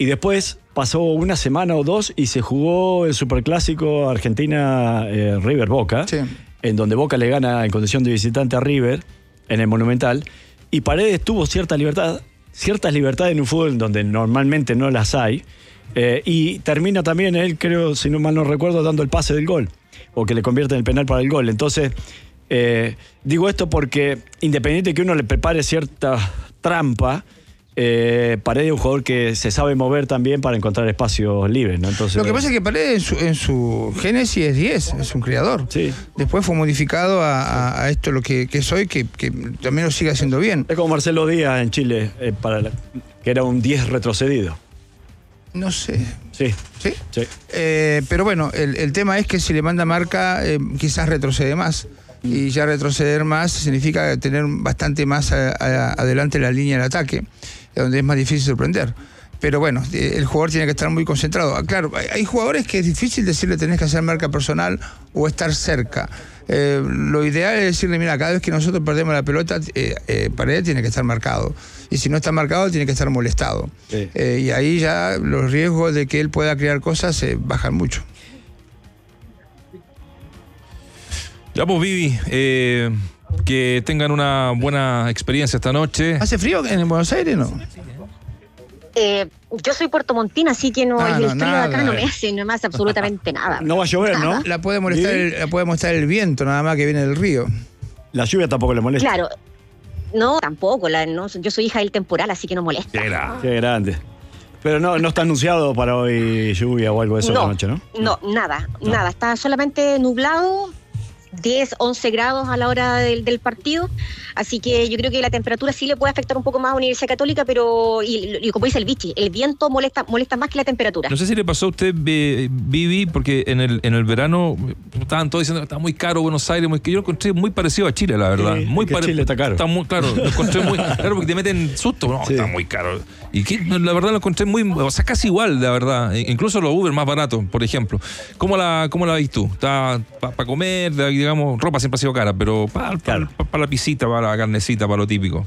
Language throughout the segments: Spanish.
Y después pasó una semana o dos y se jugó el superclásico Argentina-River Boca, Sí. en donde Boca le gana en condición de visitante a River, en el Monumental, y Paredes tuvo ciertas libertades en un fútbol donde normalmente no las hay, y termina también él, creo, si no mal no recuerdo, dando el pase del gol, o que le convierte en el penal para el gol. Entonces, digo esto porque independiente de que uno le prepare cierta trampa, Paredes es un jugador que se sabe mover también para encontrar espacios libres, ¿no? Entonces, lo que pasa es que Paredes en su génesis es 10, es un creador. Sí. Después fue modificado a esto lo que es hoy, que también lo sigue haciendo bien. es como Marcelo Díaz en Chile, que era un 10 retrocedido. No sé. Sí. ¿Sí? Sí. Pero bueno, el tema es que si le manda marca, quizás retrocede más. Y ya retroceder más significa tener bastante más adelante la línea del ataque, donde es más difícil sorprender. Pero bueno, el jugador tiene que estar muy concentrado. Claro, hay jugadores que es difícil decirle tenés que hacer marca personal o estar cerca. Lo ideal es decirle, mira, cada vez que nosotros perdemos la pelota, Paredes tiene que estar marcado. Y si no está marcado, tiene que estar molestado. Sí. Y ahí ya los riesgos de que él pueda crear cosas bajan mucho. Ya pues, Vivi, que tengan una buena experiencia esta noche. ¿Hace frío en Buenos Aires, no? Yo soy puertomontina, así que no, Ah, el no, frío de nada. acá no me hace absolutamente nada. No va a llover, ¿no? La puede molestar el viento, nada más, que viene del río. La lluvia tampoco le molesta. Claro, no, tampoco. No, yo soy hija del temporal, así que no molesta. Qué grande. Pero no está anunciado para hoy lluvia o algo de eso la noche, ¿no? No, nada. Está solamente nublado, 10, 11 grados a la hora del partido, así que yo creo que la temperatura sí le puede afectar un poco más a Universidad Católica, pero y como dice el Vichy, el viento molesta más que la temperatura. No sé si le pasó a usted, Vivi, porque en el verano estaban todos diciendo que está muy caro Buenos Aires, que yo lo encontré muy parecido a Chile, la verdad. Sí, Muy Chile está caro. Está muy claro, lo encontré muy claro porque te meten susto, no, Sí. está muy caro. Y la verdad lo encontré casi igual, la verdad. Incluso los Uber más baratos, por ejemplo. ¿Cómo la ves tú? ¿Está para comer, digamos, ropa siempre ha sido cara, pero para la pisita, para la carnecita, para lo típico?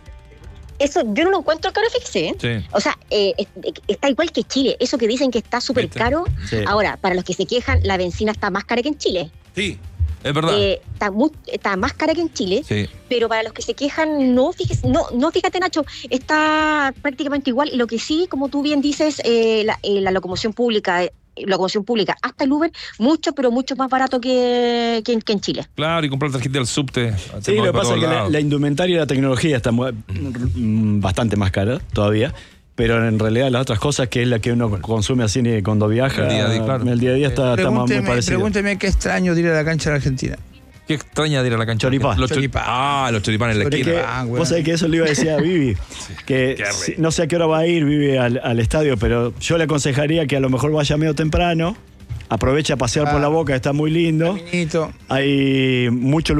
Eso yo no lo encuentro caro, fíjese, ¿eh? Sí. O sea, está igual que Chile. Eso que dicen que está súper ¿Viste? caro. Sí. Ahora, para los que se quejan, la benzina está más cara que en Chile. Sí, es verdad. Está más cara que en Chile. Sí. Pero para los que se quejan, no, fíjate, Nacho, está prácticamente igual. Lo que sí, como tú bien dices, la locomoción pública hasta el Uber, pero mucho más barato que en Chile. Claro, y comprar tarjeta del subte. Sí, lo que pasa es que la indumentaria y la tecnología está bastante más cara todavía, pero en realidad las otras cosas, que es la que uno consume así cuando viaja, El día a día, claro. el día a día está muy parecido. Pregúnteme qué extraño de ir a la cancha de Argentina. Qué extraña de ir a la cancha. Choripán. Los choripanes en la Porque esquina. vos sabés que eso le iba a decir a Vivi, que no sé a qué hora va a ir Vivi al estadio, pero yo le aconsejaría que a lo mejor vaya medio temprano, aproveche a pasear por la Boca, está muy lindo. Caminito. Hay muchos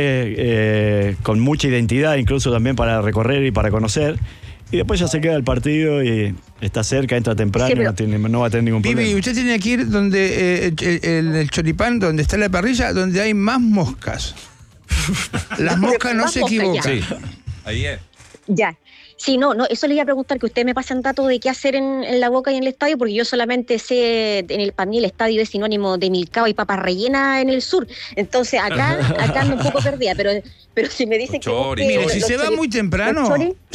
lugares con mucha identidad, incluso también para recorrer y para conocer. Y después ya se queda el partido y está cerca, entra temprano, Sí, pero no va a tener ningún Vivi, problema. usted tiene que ir donde el choripán, donde está la parrilla, donde hay más moscas. Las moscas no Más se moscas, equivocan. Sí, ahí es. Ya. Sí, no, eso le iba a preguntar, que ustedes me pasen datos de qué hacer en la Boca y en el estadio, porque yo solamente sé, para mí el estadio es sinónimo de milcao y papas rellenas en el sur. Entonces acá ando un poco perdida, pero si me dicen Chori, Mire, Los si se va muy temprano,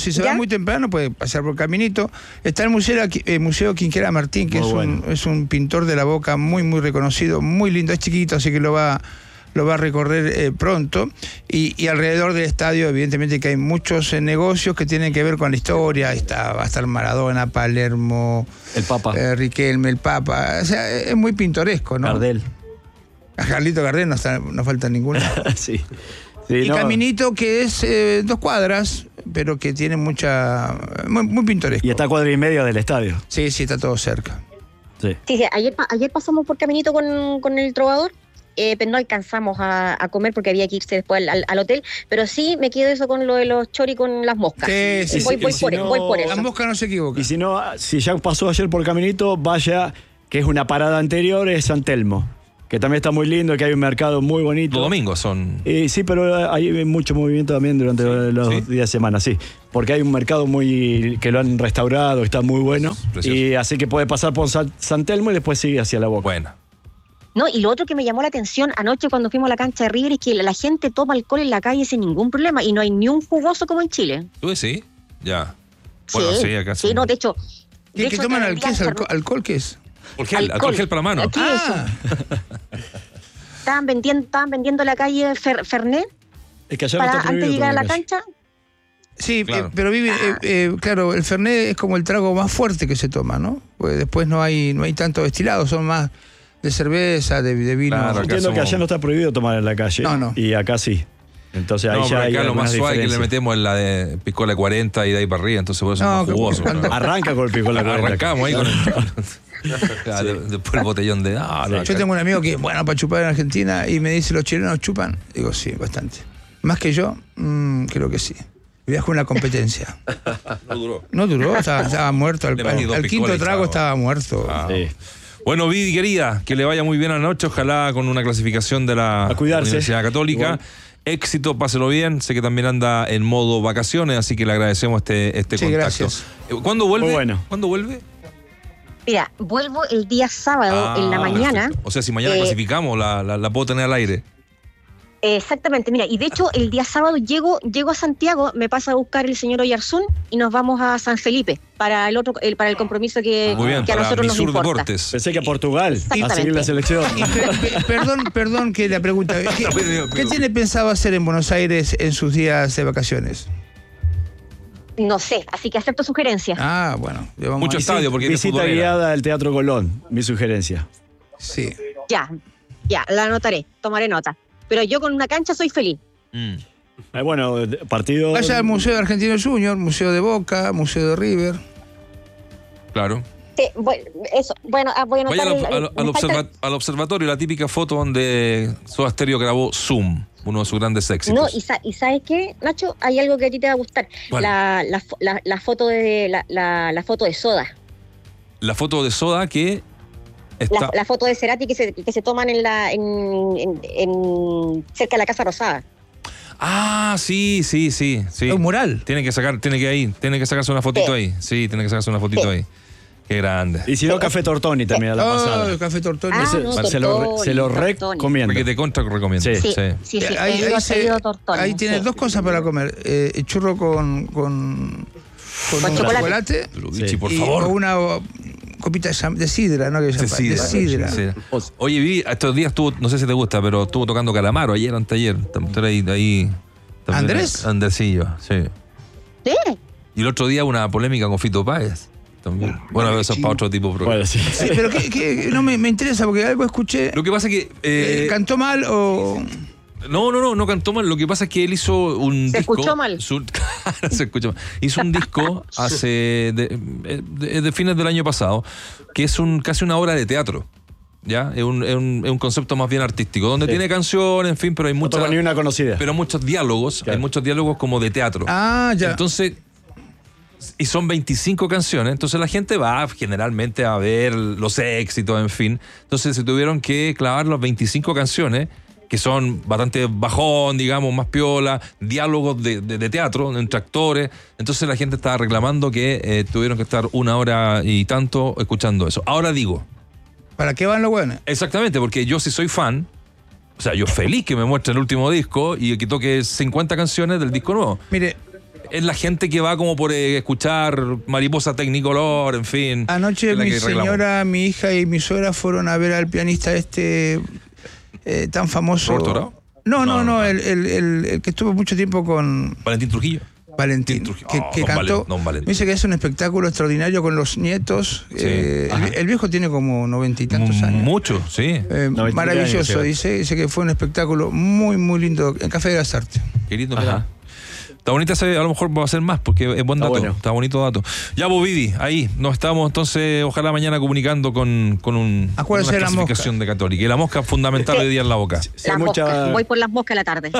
puede pasar por Caminito. Está el Museo Quinquera Martín, que Muy es un pintor de la Boca muy, muy reconocido, muy lindo, es chiquito, así que lo va a recorrer pronto. Y alrededor del estadio, evidentemente, que hay muchos negocios que tienen que ver con la historia. Va a estar Maradona, Palermo, El Papa. Riquelme, el Papa. O sea, es muy pintoresco, ¿no? Gardel. A Carlito Gardel no falta ninguna. Sí. Sí, Y Caminito, que es 2 cuadras, pero que tiene muy pintoresco. Y está a 1,5 del estadio. Sí, está todo cerca. Sí. Sí, ayer pasamos por Caminito con el Trovador, pero no alcanzamos a comer porque había que irse después al hotel, pero sí me quedo eso con lo de los chori con las moscas. Sí, voy por eso. Las moscas no se equivocan. Y si no, si ya pasó ayer por Caminito, vaya, que es una parada anterior, es San Telmo, que también está muy lindo, que hay un mercado muy bonito. Los domingos son. Sí, pero hay mucho movimiento también durante los días de semana, sí. Porque hay un mercado que lo han restaurado, está muy bueno. Precioso. Y así que puede pasar por San Telmo y después sigue hacia La Boca. Bueno. No, y lo otro que me llamó la atención anoche cuando fuimos a la cancha de River es que la gente toma alcohol en la calle sin ningún problema y no hay ni un jugoso como en Chile. ¿Tú decís? Ya. Bueno, sí, acá sí. No, de hecho... ¿Qué toman alcohol? ¿Qué es? Alcohol gel para mano. ¿Qué es eso? Estaban vendiendo en la calle Fernet Es que allá no está antes de prohibido llegar a la tomar en cancha. Sí, Claro. pero claro, el Fernet es como el trago más fuerte que se toma, ¿no? Pues después no hay tanto destilado, son más de cerveza, de vino. Claro, Yo acá entiendo que somos- allá no está prohibido tomar en la calle. No. Y acá sí. Entonces ahí No, ya pero hay acá lo más algunas suave que le diferencias. metemos es la de piscola 40 y de ahí para arriba, entonces por eso No, es más jugoso. cuando- ¿no? Arranca con el pico la Arrancamos ahí con después el botellón de. Yo tengo un amigo que, bueno, para chupar en Argentina, y me dice, ¿los chilenos chupan? Digo, sí, bastante. Más que yo, creo que sí. Viajó una competencia. No duró. No duró, estaba muerto. Le metí dos Al quinto picoles, trago chao. estaba muerto. Sí. Bueno, Vivi, querida, que le vaya muy bien a la noche, ojalá con una clasificación de la A cuidarse. Universidad Católica. Igual. Éxito, páselo bien. Sé que también anda en modo vacaciones, así que le agradecemos este Sí, contacto. gracias. ¿Cuándo vuelve? Muy bueno. ¿Cuándo vuelve? Mira, vuelvo el día sábado en la mañana. Perfecto. O sea, si mañana clasificamos, la puedo tener al aire. Exactamente, mira, y de hecho el día sábado llego a Santiago, me pasa a buscar el señor Oyarzún y nos vamos a San Felipe para el compromiso que, Muy bien, que a para nosotros nos Misur importa. Deportes. Pensé que a Portugal, a Exactamente. seguir la selección. Perdón que la pregunta. ¿Qué tiene pensado hacer en Buenos Aires en sus días de vacaciones? No sé, así que acepto sugerencias. Ah, bueno. Vamos Mucho a- estadio, porque es de Visita futbolera. guiada al Teatro Colón, mi sugerencia. Sí. Ya, la anotaré, tomaré nota. Pero yo con una cancha soy feliz. Bueno, partido... Vaya al Museo de Argentino Junior, Museo de Boca, Museo de River. Claro. Sí, eso, bueno, voy a Vaya anotar al observatorio, la típica foto donde Soda Stereo grabó Zoom, uno de sus grandes éxitos. No, y ¿sabes qué, Nacho? Hay algo que a ti te va a gustar. ¿Cuál? La foto la foto de Soda. La foto de Soda que está... La foto de Cerati que se toman cerca de la Casa Rosada. Ah, sí. Es un mural. Tiene que sacarse una fotito ahí. Sí, tiene que sacarse una fotito ahí. Qué grande. Y si no, Café Tortoni también a la pasada. Café Tortoni. Ah, Ese- no, se lo Tortoni. recomiendo. Que te contra recomiendo. Sí. Sí, Ahí, he se- pedido Tortoni. ahí tienes Sí. dos cosas para comer. Churro con un chocolate. Pero, Sí. Vichy, por y favor. o una copita de sidra, ¿no? Que De champán, sidra. de sidra. Oye, Vivi, estos días estuvo, no sé si te gusta, pero estuvo tocando Calamaro ayer, anteayer. Ahí. ¿Andrés? Andresillo, sí. Sí. Y el otro día una polémica con Fito Páez. También. Bueno, eso es para otro tipo de programa. Bueno, sí. Sí, pero no me interesa porque algo escuché. Lo que pasa es que... ¿Cantó mal o...? No cantó mal. Lo que pasa es que él hizo un ¿Se disco. escuchó mal? Se escuchó mal. Hizo un disco hace de fines del año pasado, que es casi una obra de teatro. ¿Ya? Es un concepto más bien artístico, donde Sí. tiene canciones, en fin, pero hay No muchas. toca ni una conocida. Pero muchos diálogos. Claro. Hay muchos diálogos como de teatro. Ah, ya. Entonces. Y son 25 canciones, entonces la gente va generalmente a ver los éxitos, en fin. Entonces se tuvieron que clavar las 25 canciones, que son bastante bajón, digamos, más piola, diálogos de teatro entre actores. Entonces la gente estaba reclamando que tuvieron que estar 1 hora y tanto escuchando eso. Ahora digo, ¿Para qué van los buenos? exactamente, porque yo sí soy fan, o sea, yo feliz que me muestren el último disco y que toque 50 canciones del disco nuevo. Mire, Es la gente que va como por escuchar Mariposa Tecnicolor, en fin. anoche Es la mi que reclamo. señora, mi hija y mi suegra fueron a ver al pianista tan famoso. ¿Roberto Bravo? No, el que estuvo mucho tiempo con Valentín Trujillo. Valentín, Trujillo. que Don cantó. Don Valentín. Me dice que es un espectáculo extraordinario con los nietos. Sí. Ajá. El viejo tiene como 90 y tantos años. Mucho, sí. 93 Maravilloso, años, dice que fue un espectáculo muy, muy lindo en Café de las Artes. Querido, Ajá. mira. Está bonita, a lo mejor va a ser más porque es buen Está dato. bueno. Está bonito dato. Ya, Bovidi, ahí nos estamos entonces, ojalá mañana comunicando con una Acuérdese de la clasificación de Católica. Y la mosca fundamental hoy día en la boca. Sí, Las mucha- moscas. Voy por las moscas a la tarde.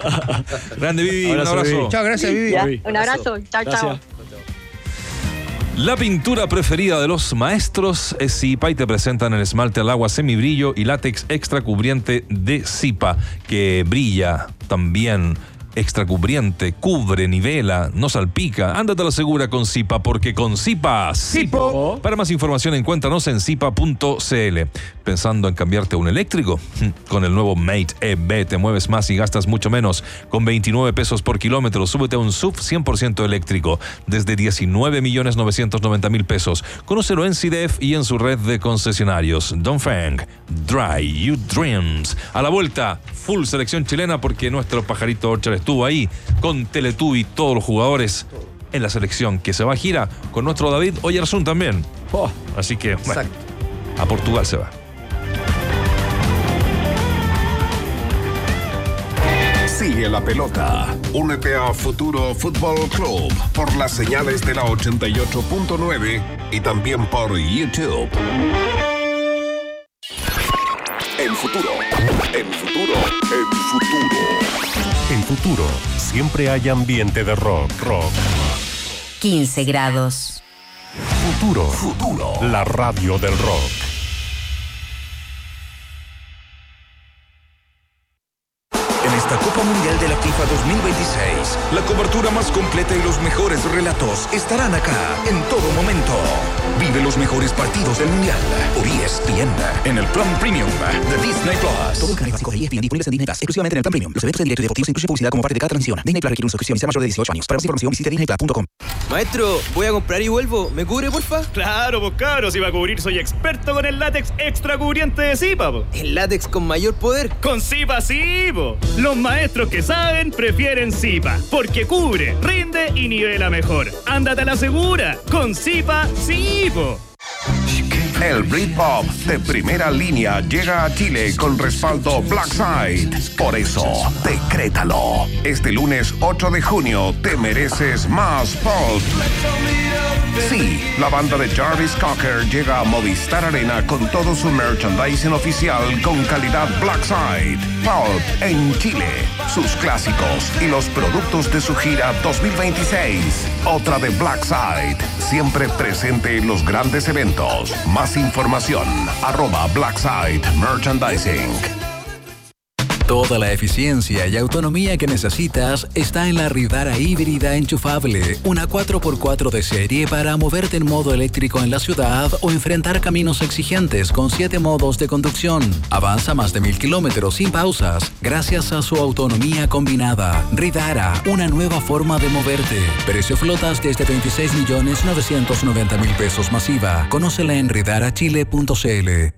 Grande, Vivi, un Abrazo, abrazo. Vivi. Chao, gracias, Vivi. Ya, un abrazo. Chao, chao. Gracias. La pintura preferida de los maestros es Zipa y te presentan el esmalte al agua semibrillo y látex extra cubriente de Zipa, que brilla también. Extra cubriente, cubre, nivela, no salpica. Ándate a la segura con Zipa, porque con Zipa, Zipo. Para más información encuéntranos en zipa.cl. ¿Pensando en cambiarte a un eléctrico? Con el nuevo Mate EV te mueves más y gastas mucho menos. Con 29 pesos por kilómetro, súbete a un SUV 100% eléctrico desde 19.990.000 pesos. Conócelo en CIDEF y en su red de concesionarios. Dongfeng, Dry You Dreams. A la vuelta, full selección chilena, porque nuestro pajarito Orchard estuvo ahí con Teletubby, todos los jugadores en la selección que se va a gira con nuestro David Oyarzún también. Así que, bueno, a Portugal se va. Sigue la pelota. Únete a Futuro Fútbol Club por las señales de la 88.9 y también por YouTube. El futuro. El futuro. El futuro. En Futuro siempre hay ambiente de rock. 15 grados. Futuro. La radio del rock. En esta Copa Mundial de la FIFA 2026, la cobertura más completa y los mejores relatos estarán acá en todo momento. Vive los mejores partidos del Mundial por ESPN en el Plan Premium de Disney Plus. Todo el canal básico de ESPN disponibles en Disney Plus, exclusivamente en el Plan Premium. Los eventos en directo y deportivos incluyen publicidad como parte de cada transmisión. Disney Plus requiere una suscripción y sea mayor de 18 años. Para más información visite disneyplus.com. Maestro, voy a comprar y vuelvo. ¿Me cubre, porfa? Claro, pues cabros, si va a cubrir soy experto con el látex extra cubriente de Zipa, po. ¿El látex con mayor poder? Con Zipa sí, po. Los maestros que saben prefieren Zipa, porque cubre, rinde y nivela mejor. Ándate a la segura, con Zipa sí, po. El Britpop de primera línea llega a Chile con respaldo Blackside. Por eso, decrétalo. Este lunes 8 de junio te mereces más pulp. Sí, la banda de Jarvis Cocker llega a Movistar Arena con todo su merchandising oficial con calidad Blackside. Pulp en Chile, sus clásicos y los productos de su gira 2026. Otra de Blackside, siempre presente en los grandes eventos. Más información, @Blackside Merchandising. Toda la eficiencia y autonomía que necesitas está en la Ridara híbrida enchufable, una 4x4 de serie para moverte en modo eléctrico en la ciudad o enfrentar caminos exigentes con 7 modos de conducción. Avanza más de 1000 kilómetros sin pausas gracias a su autonomía combinada. Ridara, una nueva forma de moverte. Precio flotas desde 26.990.000 pesos masiva. Conócela en ridarachile.cl.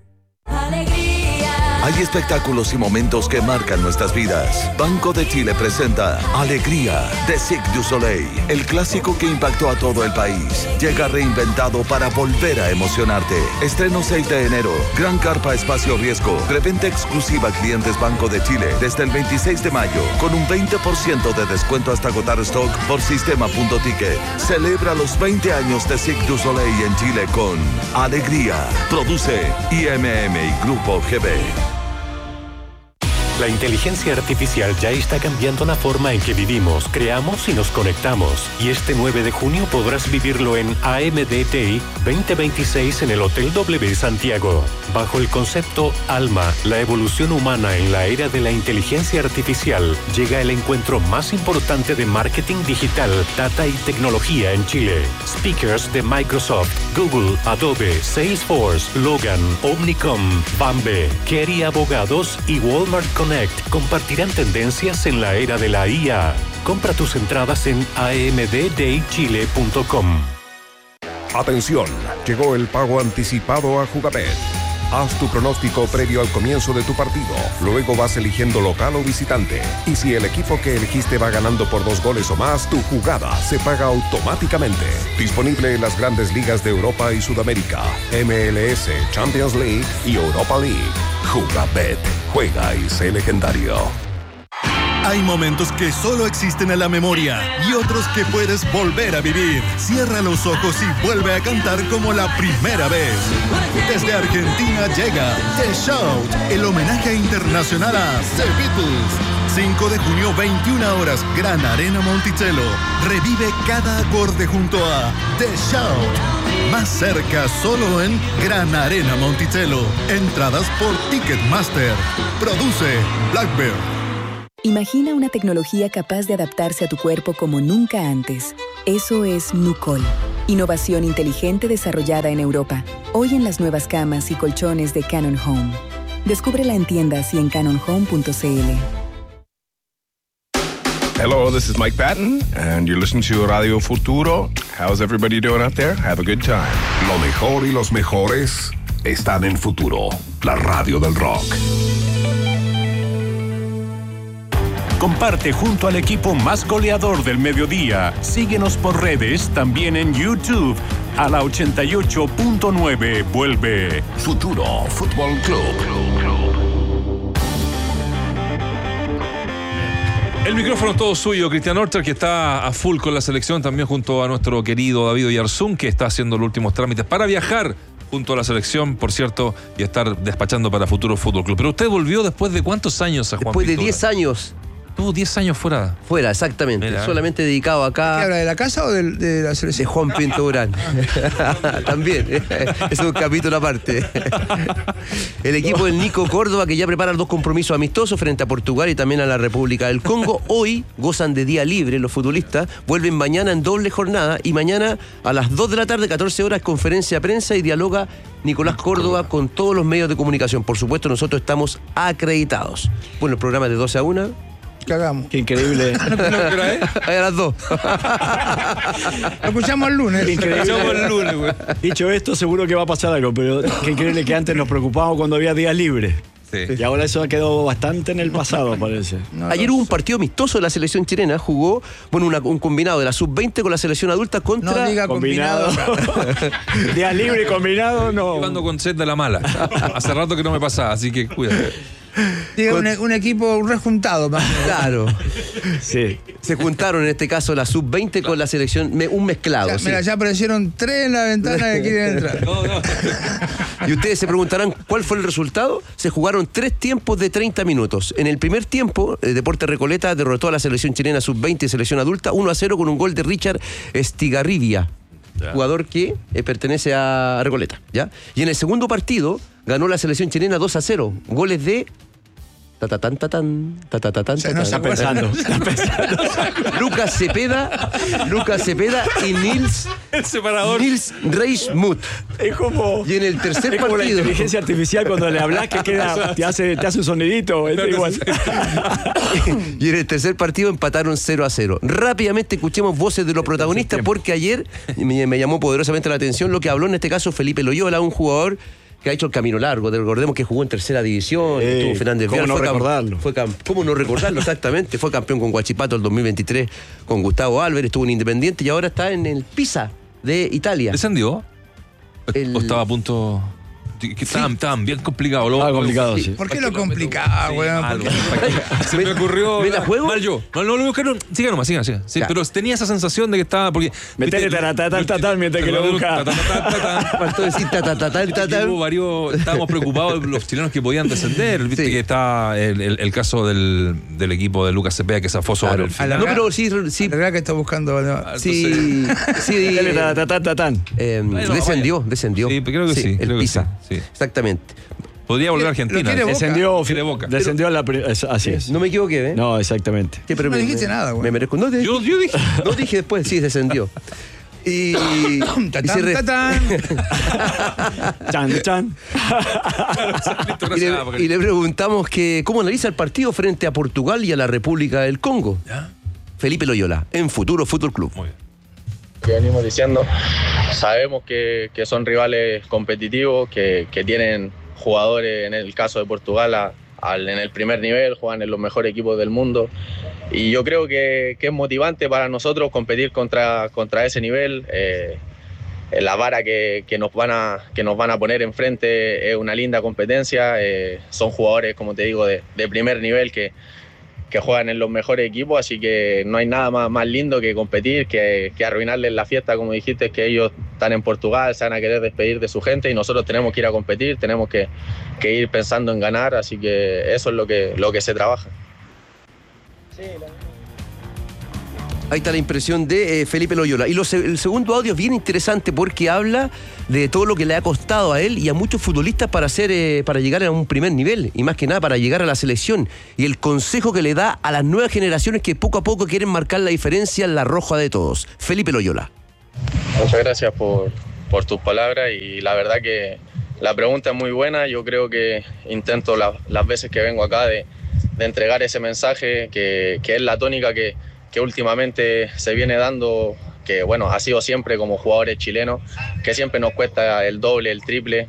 Hay espectáculos y momentos que marcan nuestras vidas. Banco de Chile presenta Alegría de Cirque du Soleil, el clásico que impactó a todo el país. Llega reinventado para volver a emocionarte. Estreno 6 de enero. Gran carpa espacio riesgo. Preventa exclusiva a clientes Banco de Chile desde el 26 de mayo con un 20% de descuento hasta agotar stock por sistema.ticket. Celebra los 20 años de Cirque du Soleil en Chile con Alegría. Produce IMM y Grupo GB. La inteligencia artificial ya está cambiando la forma en que vivimos, creamos y nos conectamos. Y este 9 de junio podrás vivirlo en AMD TI 2026 en el Hotel W Santiago. Bajo el concepto Alma, la evolución humana en la era de la inteligencia artificial, llega el encuentro más importante de marketing digital, data y tecnología en Chile. Speakers de Microsoft, Google, Adobe, Salesforce, Logan, Omnicom, Bambe, Kerry Abogados y Walmart Connect compartirán tendencias en la era de la IA. Compra tus entradas en amddaychile.com. Atención, llegó el pago anticipado a Jugabet. Haz tu pronóstico previo al comienzo de tu partido. Luego vas eligiendo local o visitante. Y si el equipo que elegiste va ganando por 2 goles o más, tu jugada se paga automáticamente. Disponible en las grandes ligas de Europa y Sudamérica, MLS, Champions League y Europa League. Jugabet. Juega y sé legendario. Hay momentos que solo existen en la memoria y otros que puedes volver a vivir. Cierra los ojos y vuelve a cantar como la primera vez. Desde Argentina llega The Shout, el homenaje internacional a The Beatles. 5 de junio, 21 horas, Gran Arena Monticello. Revive cada acorde junto a The Shout. Más cerca solo en Gran Arena Monticello. Entradas por Ticketmaster. Produce Blackbird. Imagina una tecnología capaz de adaptarse a tu cuerpo como nunca antes. Eso es Nucol. Innovación inteligente desarrollada en Europa. Hoy en las nuevas camas y colchones de Canon Home. Descúbrela en tiendas y en canonhome.cl. Hello, this is Mike Patton, and you're listening to Radio Futuro. How's everybody doing out there? Have a good time. Lo mejor y los mejores están en Futuro, la radio del rock. Comparte junto al equipo más goleador del mediodía. Síguenos por redes, también en YouTube. A la 88.9 vuelve Futuro Fútbol Club. El micrófono es todo suyo, Cristian Orcher, que está a full con la selección, también junto a nuestro querido David Oyarzún, que está haciendo los últimos trámites para viajar junto a la selección, por cierto, y estar despachando para Futuro Fútbol Club. Pero usted volvió después de ¿cuántos años a Juan Después de Pintura? 10 años. Tuvo 10 años fuera. Fuera, exactamente. Mira. Solamente dedicado acá. ¿Qué habla, de la casa o de la selección? De Juan Pinto Durán. También. Es un capítulo aparte. El equipo del Nico Córdoba, que ya prepara 2 compromisos amistosos frente a Portugal y también a la República del Congo. Hoy gozan de día libre los futbolistas. Vuelven mañana en doble jornada. Y mañana a las 2 de la tarde, 14 horas, conferencia de prensa y dialoga Nicolás Córdoba con todos los medios de comunicación. Por supuesto, nosotros estamos acreditados. Bueno, el programa es de 12 a 1. Cagamos. Qué increíble. Ahí a las 2. Lo escuchamos el lunes. Increíble. Güey. Dicho esto, seguro que va a pasar algo, pero qué increíble que antes nos preocupábamos cuando había días libres. Sí. Y ahora eso ha quedado bastante en el pasado, parece. Ayer hubo un partido amistoso de la selección chilena. Jugó un combinado de la sub-20 con la selección adulta contra... No diga combinado. Día libre y combinado, no. Jugando con set de la mala. Hace rato que no me pasaba, así que cuídate. Diga un equipo rejuntado. Más. Claro. Sí. Se juntaron en este caso la sub-20 con la selección, un mezclado. Ya, mira, ya aparecieron 3 en la ventana que quieren entrar. No. Y ustedes se preguntarán cuál fue el resultado. Se jugaron 3 tiempos de 30 minutos. En el primer tiempo, Deportes Recoleta derrotó a la selección chilena sub-20 y selección adulta 1-0 con un gol de Richard Estigarribia, jugador que pertenece a Recoleta, ¿ya? Y en el segundo partido ganó la selección chilena 2-0. Goles de... Está pensando. Lucas Cepeda y Nils Reismuth. Es como... Y en el tercer como la partido... inteligencia artificial cuando le hablas que te hace un sonidito. Igual. Y en el tercer partido empataron 0-0. Rápidamente escuchemos voces de los protagonistas, porque ayer me llamó poderosamente la atención lo que habló en este caso Felipe Loyola, un jugador que ha hecho el camino largo. Recordemos que jugó en tercera división, estuvo Fernández ¿cómo Vial, no recordarlo? ¿Cómo no recordarlo? Exactamente. Fue campeón con Huachipato el 2023 con Gustavo Álvarez, estuvo en Independiente y ahora está en el Pisa de Italia. ¿Descendió? ¿O estaba a punto...? Que estaban bien complicados. Complicado, sí. ¿Por qué lo complicaba, weón? Se me ocurrió. ¿Me la juego? Mal yo. No, lo buscaron. Siga nomás. Sí, pero tenía esa sensación de que estaba. Porque. Metele tatatán mientras que lo busca. Faltó decir Hubo varios. Estábamos preocupados los chilenos que podían descender. Viste que está el caso del equipo de Lucas Cepeda que zafó sobre el final. No, pero sí. La verdad que está buscando. Sí. Descendió. Sí, creo que sí. El Pisa. Sí. Exactamente. Podría volver a Argentina. Descendió a la... Así es. No me equivoqué, ¿eh? No, exactamente. Sí, pero no dijiste nada, güey. Me merezco. No, yo dije. No dije después, sí, descendió. Y le preguntamos que cómo analiza el partido frente a Portugal y a la República del Congo. ¿Ya? Felipe Loyola, en Futuro Fútbol Club. Muy bien. Que venimos diciendo, sabemos que son rivales competitivos, que tienen jugadores, en el caso de Portugal, en el primer nivel, juegan en los mejores equipos del mundo. Y yo creo que es motivante para nosotros competir contra ese nivel. La vara que nos van a poner enfrente es una linda competencia. Son jugadores, como te digo, de primer nivel que juegan en los mejores equipos, así que no hay nada más lindo que competir, que arruinarles la fiesta, como dijiste, que ellos están en Portugal, se van a querer despedir de su gente y nosotros tenemos que ir a competir, tenemos que ir pensando en ganar, así que eso es lo que se trabaja. Ahí está la impresión de Felipe Loyola. Y el segundo audio es bien interesante porque habla de todo lo que le ha costado a él y a muchos futbolistas para llegar a un primer nivel, y más que nada para llegar a la selección, y el consejo que le da a las nuevas generaciones que poco a poco quieren marcar la diferencia en la roja de todos. Felipe Loyola. Muchas gracias por tus palabras, y la verdad que la pregunta es muy buena. Yo creo que intento las veces que vengo acá de entregar ese mensaje que es la tónica que últimamente se viene dando, que bueno, ha sido siempre como jugadores chilenos, que siempre nos cuesta el doble, el triple,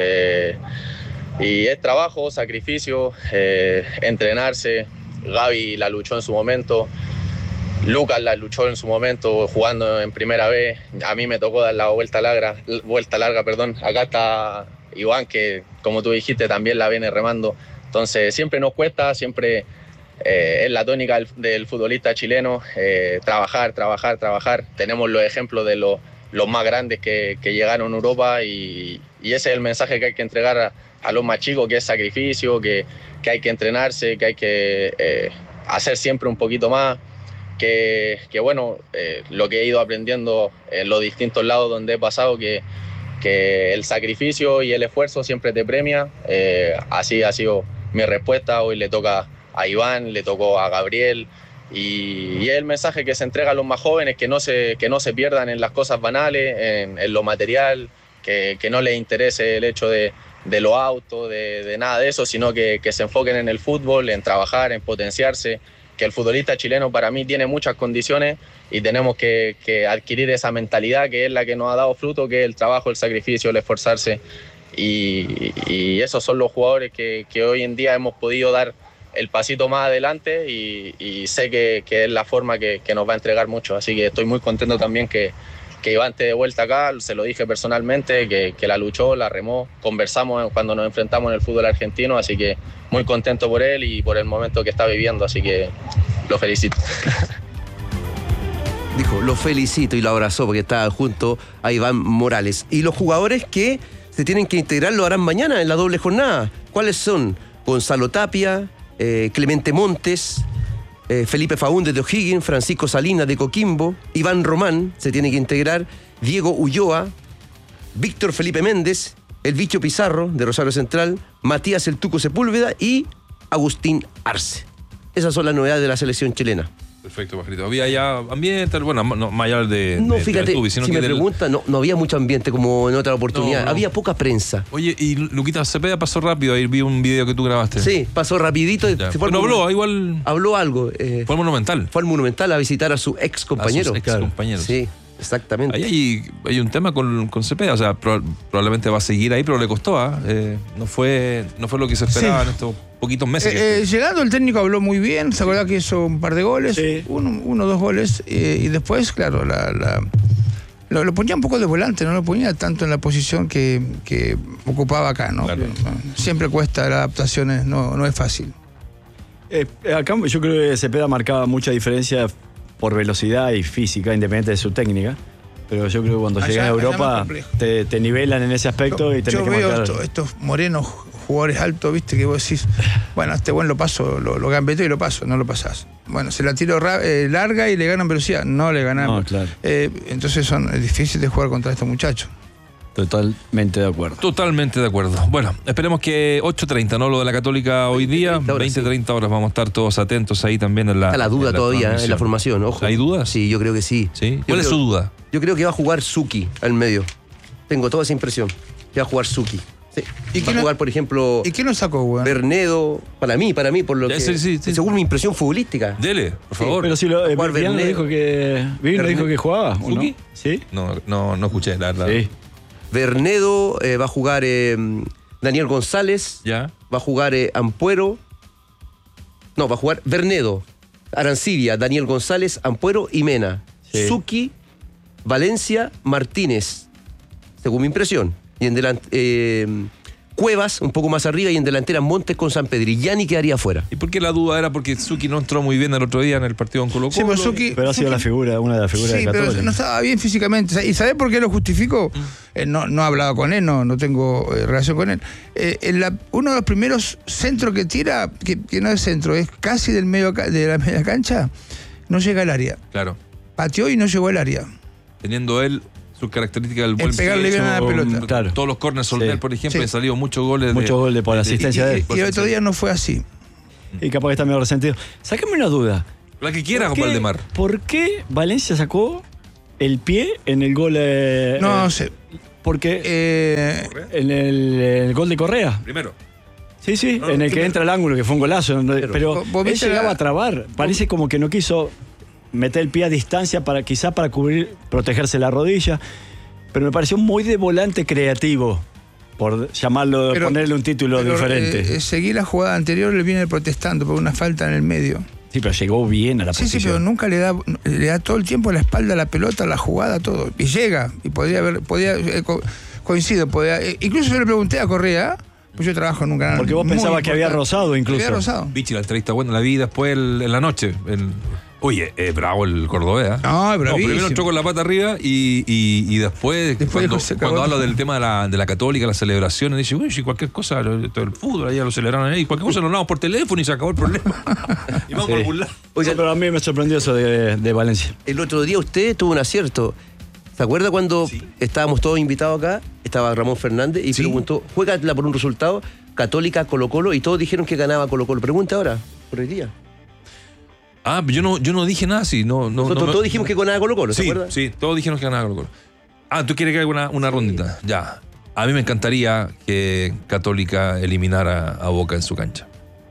y es trabajo, sacrificio, entrenarse. Gaby la luchó en su momento, Lucas la luchó en su momento jugando en primera vez, a mí me tocó dar la vuelta larga, acá está Iván, que como tú dijiste también la viene remando, entonces siempre nos cuesta, siempre... es la tónica del futbolista chileno, trabajar. Tenemos los ejemplos de los más grandes que llegaron a Europa, y ese es el mensaje que hay que entregar a los más chicos, que es sacrificio, que hay que entrenarse, que hay que hacer siempre un poquito más, que bueno, lo que he ido aprendiendo en los distintos lados donde he pasado, que el sacrificio y el esfuerzo siempre te premia. Así ha sido mi respuesta. Hoy le toca a Iván, le tocó a Gabriel, y es el mensaje que se entrega a los más jóvenes, que no se pierdan en las cosas banales, en lo material, que no les interese el hecho de los autos, de nada de eso, sino que se enfoquen en el fútbol, en trabajar, en potenciarse, que el futbolista chileno para mí tiene muchas condiciones y tenemos que adquirir esa mentalidad que es la que nos ha dado fruto, que es el trabajo, el sacrificio, el esforzarse, y esos son los jugadores que hoy en día hemos podido dar el pasito más adelante, y sé que es la forma que nos va a entregar mucho, así que estoy muy contento también que Iván esté de vuelta acá. Se lo dije personalmente, que la luchó, la remó, conversamos cuando nos enfrentamos en el fútbol argentino, así que muy contento por él y por el momento que está viviendo, así que lo felicito. Dijo, lo felicito, y lo abrazó porque estaba junto a Iván Morales. Y los jugadores que se tienen que integrar lo harán mañana en la doble jornada. ¿Cuáles son? Gonzalo Tapia, Clemente Montes, Felipe Faúndez de O'Higgins, Francisco Salinas de Coquimbo, Iván Román se tiene que integrar, Diego Ulloa, Víctor Felipe Méndez, el Bicho Pizarro de Rosario Central, Matías el Tuco Sepúlveda y Agustín Arce. Esas son las novedades de la selección chilena. Perfecto, Pajarito. ¿Había ya ambiente? Bueno, no, más allá de... No, fíjate, si me preguntan, no había mucho ambiente como en otra oportunidad. No. Había poca prensa. Oye, y Luquita Cepeda pasó rápido. Ahí vi un video que tú grabaste. Sí, pasó rapidito. Pero habló, igual... Habló algo. Fue al Monumental. Fue al Monumental a visitar a su ex compañero. Compañeros. Sí, exactamente. Ahí hay un tema con Cepeda. O sea, probablemente va a seguir ahí, pero le costó. No fue lo que se esperaba en estos poquitos meses. Llegando el técnico habló muy bien, se acuerda que hizo un par de goles, sí. uno o dos goles, y después, claro, lo ponía un poco de volante, no lo ponía tanto en la posición que ocupaba acá, ¿no? Claro. Siempre cuesta, la adaptación no es fácil. Acá yo creo que Cepeda marcaba mucha diferencia por velocidad y física, independiente de su técnica. Pero yo creo que cuando llegas a Europa te nivelan en ese aspecto y tenés que marcar. Yo veo estos morenos jugadores altos, viste, que vos decís, bueno, este buen lo paso, lo gambeto y lo paso, no lo pasás. Bueno, se la tiro larga y le ganan velocidad, no le ganamos. No, claro. Entonces es difícil de jugar contra estos muchachos. Totalmente de acuerdo. Totalmente de acuerdo. Bueno, esperemos que 8:30, ¿no? Lo de la Católica hoy día, 20-30 horas, vamos a estar todos atentos ahí también en la... Está la duda todavía en la formación, ojo. ¿Hay dudas? Sí, yo creo que sí. ¿Cuál es su duda? Yo creo que va a jugar Suki al medio. Tengo toda esa impresión. Que va a jugar Suki. Sí. ¿Y va a jugar, por ejemplo... ¿Y quién lo sacó, güey? Bernedo, para mí, por lo que... Sí. Según mi impresión futbolística. Dele, por favor. Pero si Viviano dijo que jugaba, ¿o no? ¿Sí? No escuché, la verdad. Sí. Bernedo, va a jugar Daniel González, ya. Va a jugar Ampuero, va a jugar Bernedo, Arancibia, Daniel González, Ampuero y Mena. Sí. Suki, Valencia, Martínez, según mi impresión. Y en Cuevas un poco más arriba y en delantera Montes con Sampedri. Yani quedaría fuera. ¿Y por qué la duda era? Porque Suki no entró muy bien el otro día en el partido con Colo-Colo. Sí, pero Suki, Pero ha sido una de las figuras de Católica. pero no estaba bien físicamente. ¿Y sabés por qué lo justifico? No he hablado con él, no tengo relación con él. Uno de los primeros centros que tira, que no es centro, es casi de la media cancha, no llega al área. Claro. Pateó y no llegó al área. Teniendo él sus características del buen pegarle bien a la pelota. Claro. Todos los corners Solder, por ejemplo, han salido muchos goles. Muchos goles por la asistencia de él. Y el otro día no fue así. Y capaz que está medio resentido. Sácame una duda. La que quiera, Valdemar. ¿Por qué Valencia sacó el pie en el gol? No sé. Porque en el gol de Correa. Primero. Sí, en el que entra el ángulo, que fue un golazo. Pero él llegaba a trabar. Parece como que no quiso meter el pie a distancia quizá para protegerse la rodilla. Pero me pareció muy de volante creativo, por ponerle un título diferente. Seguí la jugada anterior, le viene protestando por una falta en el medio. Sí, pero llegó bien a la posición. Sí, pero nunca le da todo el tiempo a la espalda, la pelota, la jugada, todo. Y llega. Y coincido. Incluso yo le pregunté a Correa, pues yo trabajo en un canal. Porque vos pensabas que había rozado incluso. Había rozado. Vichy, la entrevista buena la vi después en la noche. Oye, bravo el cordobés. No, primero entró con la pata arriba y después cuando habla del tema de la Católica, las celebraciones, dice, uy, si cualquier cosa, todo el fútbol, allá lo celebraron ahí, cualquier cosa lo hablamos por teléfono y se acabó el problema. Y vamos por algún lado. Oiga, pero a mí me sorprendió eso de Valencia. El otro día usted tuvo un acierto. ¿Se acuerda cuando estábamos todos invitados acá? Estaba Ramón Fernández y preguntó, juégala por un resultado, Católica, Colo-Colo, y todos dijeron que ganaba Colo-Colo. Pregunta ahora, por hoy día. Yo no dije nada así. Nosotros todos dijimos que ganaba Colo-Colo, ¿se acuerda? Sí, todos dijeron que ganaba Colo-Colo. ¿Tú quieres que haga una rondita? Ya. A mí me encantaría que Católica eliminara a Boca en su cancha.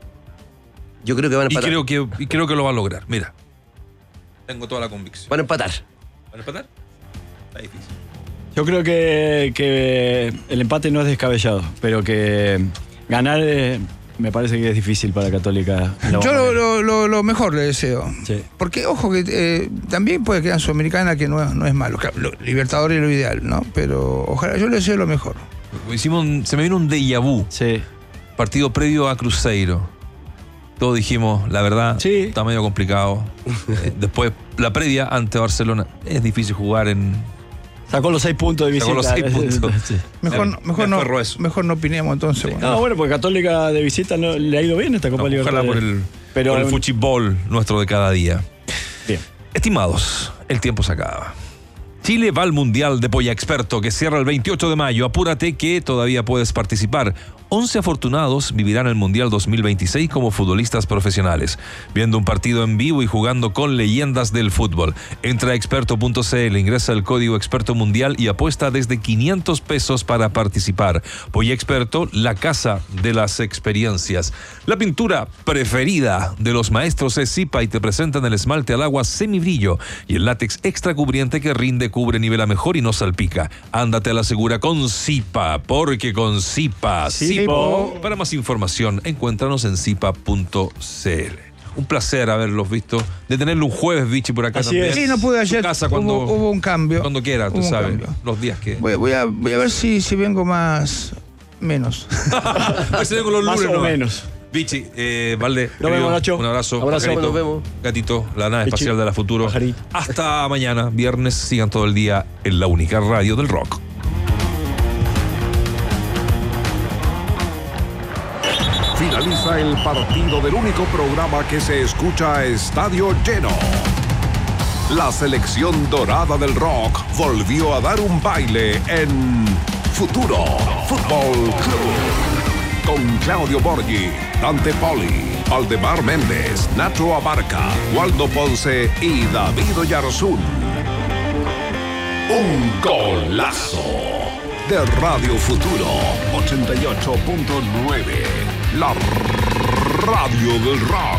Yo creo que van a empatar. Y creo que lo va a lograr. Mira, tengo toda la convicción. Van a empatar. ¿Van a empatar? Está difícil. Yo creo que el empate no es descabellado, pero que ganar me parece que es difícil para Católica. Yo lo mejor le deseo. Sí. Porque, ojo, que también puede quedar Sudamericana, que no es malo. Libertadores es lo ideal, ¿no? Pero ojalá, yo le deseo lo mejor. Se me vino un déjà vu. Sí. Partido previo a Cruzeiro. Todos dijimos, la verdad, está medio complicado. Después, la previa ante Barcelona. Es difícil jugar Sacó los 6 puntos de visita. Sacó los 6 puntos. Sí. Mejor no opinemos entonces. Sí. Bueno. Bueno, porque Católica de visita no le ha ido bien esta Copa Libertadores. Ojalá por el fútbol nuestro de cada día. Bien. Estimados, el tiempo se acaba. Chile va al Mundial de Polla Experto, que cierra el 28 de mayo. Apúrate que todavía puedes participar. 11 afortunados vivirán el Mundial 2026 como futbolistas profesionales, viendo un partido en vivo y jugando con leyendas del fútbol. Entra a experto.cl, ingresa el código Experto Mundial y apuesta desde 500 pesos para participar. Polla Experto, la casa de las experiencias. La pintura preferida de los maestros es Zipa y te presentan el esmalte al agua semibrillo y el látex extra cubriente que rinde, cubre, nivela mejor y no salpica. Ándate a la segura con Zipa, porque con Zipa, para más información, encuéntranos en zipa.cl. Un placer haberlos visto, de tenerlo un jueves, Vichy, por acá. Así también. es. Sí, no pude ayer. Hubo un cambio. Cuando quiera, tú sabes. Los días que. Voy a ver si vengo menos. Pues vengo los lunes, más o menos. Vichy, Valde, nos vemos, Nacho. Un abrazo. Abrazo. Nos vemos. Gatito, la nave Vichy, espacial de la futuro. Pajarito. Hasta mañana, viernes. Sigan todo el día en la única radio del rock. Finaliza el partido del único programa que se escucha a estadio lleno. La selección dorada del rock volvió a dar un baile en Futuro Fútbol Club. Con Claudio Borghi, Dante Poli, Valdemar Méndez, Nacho Abarca, Waldo Ponce y David Oyarzún. Un golazo de Radio Futuro 88.9. La radio del rock.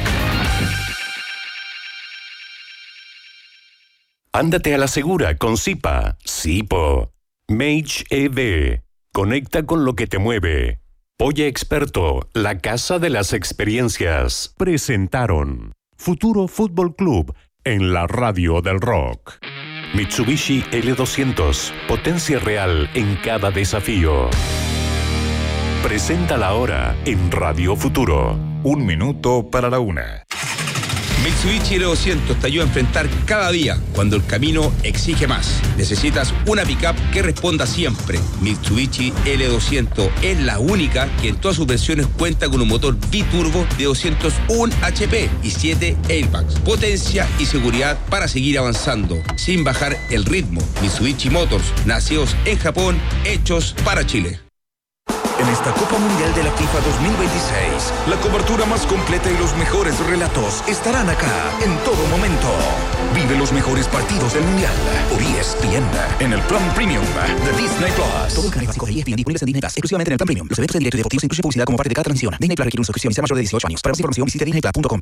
Ándate a la segura con Zipa. Zipo. Mage EV. Conecta con lo que te mueve. Polla Experto, la casa de las experiencias. Presentaron Futuro Fútbol Club en la radio del rock. Mitsubishi L200. Potencia real en cada desafío. presenta la hora en Radio Futuro. 1 minuto para la 1. Mitsubishi L200 te ayuda a enfrentar cada día cuando el camino exige más. Necesitas una pickup que responda siempre. Mitsubishi L200 es la única que en todas sus versiones cuenta con un motor biturbo de 201 HP y 7 airbags. Potencia y seguridad para seguir avanzando sin bajar el ritmo. Mitsubishi Motors, nacidos en Japón, hechos para Chile. En esta Copa Mundial de la FIFA 2026, la cobertura más completa y los mejores relatos estarán acá en todo momento. Vive los mejores partidos del Mundial por ESPN en el plan premium de Disney Plus. Todo el canal básico de ESPN disponibles en Disney Plus, exclusivamente en el plan premium. Los eventos en directo y deportivos incluyen publicidad como parte de cada transmisión. Disney Plus requiere una suscripción y sea mayor de 18 años. Para más información visite disneyplus.com.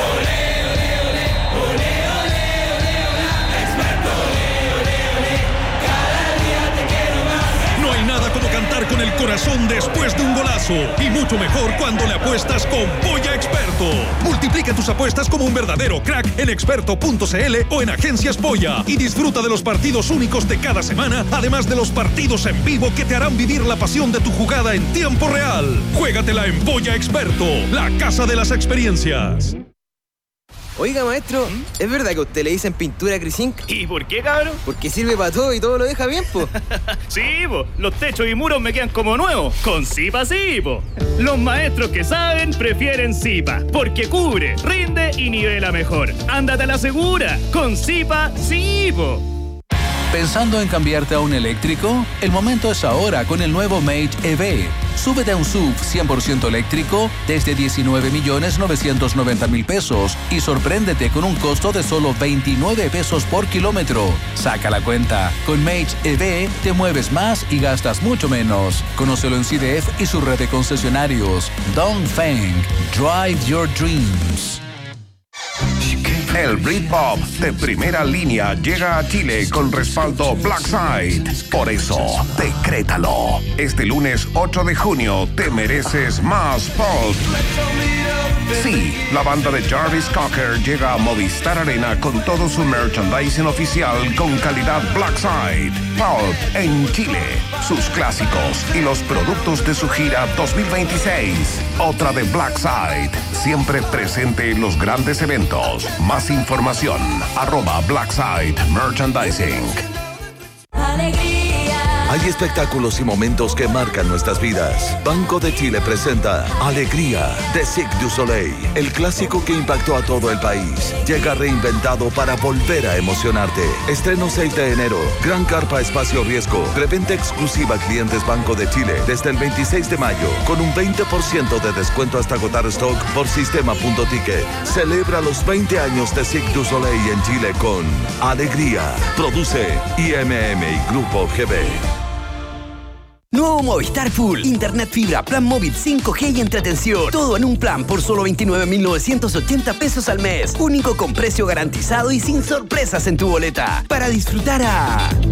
Con el corazón después de un golazo y mucho mejor cuando le apuestas con Polla Experto. Multiplica tus apuestas como un verdadero crack en experto.cl o en Agencias Polla y disfruta de los partidos únicos de cada semana, además de los partidos en vivo que te harán vivir la pasión de tu jugada en tiempo real. Juégatela en Polla Experto, la casa de las experiencias. Oiga, maestro, ¿es verdad que a usted le dicen pintura Crisink? ¿Y por qué, cabrón? Porque sirve para todo y todo lo deja bien, po. Sí, po. Los techos y muros me quedan como nuevos. Con Zipa sí, po. Los maestros que saben prefieren Zipa. Porque cubre, rinde y nivela mejor. Ándate a la segura. Con Zipa sí, po. ¿Pensando en cambiarte a un eléctrico? El momento es ahora con el nuevo Mage EV. Súbete a un SUV 100% eléctrico desde 19.990.000 pesos y sorpréndete con un costo de solo 29 pesos por kilómetro. Saca la cuenta. Con Mage EV te mueves más y gastas mucho menos. Conócelo en CDF y su red de concesionarios. Dongfeng. Drive your dreams. El Britpop de primera línea llega a Chile con respaldo Blackside. Por eso, decrétalo. Este lunes 8 de junio te mereces más pulp. Sí, la banda de Jarvis Cocker llega a Movistar Arena con todo su merchandising oficial con calidad Blackside. Pulp en Chile, sus clásicos y los productos de su gira 2026. Otra de Blackside, siempre presente en los grandes eventos. Más información, @Blackside Merchandising. Hay espectáculos y momentos que marcan nuestras vidas. Banco de Chile presenta Alegría de Cirque du Soleil, el clásico que impactó a todo el país. Llega reinventado para volver a emocionarte. Estreno 6 de enero. Gran carpa espacio riesgo. Preventa exclusiva a clientes Banco de Chile desde el 26 de mayo con un 20% de descuento hasta agotar stock por sistema.ticket. Celebra los 20 años de Cirque du Soleil en Chile con Alegría. Produce IMM y Grupo GB. Nuevo Movistar Full. Internet fibra, plan móvil 5G y entretención. Todo en un plan por solo 29.980 pesos al mes. Único con precio garantizado y sin sorpresas en tu boleta. Para disfrutar a